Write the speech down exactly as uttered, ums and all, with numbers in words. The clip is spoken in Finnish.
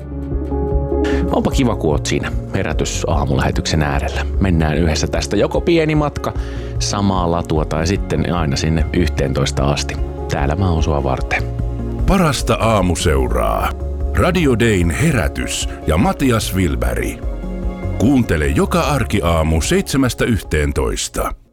Onpa kiva, kun oot siinä herätysaamulähetyksen äärellä. Mennään yhdessä tästä joko pieni matka samaa latua tai sitten aina sinne yhteentoista asti. Täällä mä oon sua varten. Parasta aamuseuraa. Radio Dayn herätys ja Matias Wilberg. Kuuntele joka arkiaamu seitsemästä yhteentoista.